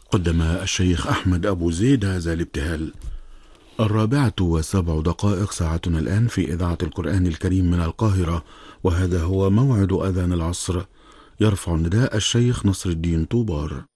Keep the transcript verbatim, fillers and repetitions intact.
قدم الشيخ أحمد أبو زيد هذا الابتهال. الرابعة وسبع دقائق ساعتنا الآن في إذاعة القرآن الكريم من القاهرة، وهذا هو موعد أذان العصر. يرفع نداء الشيخ نصر الدين طوبار.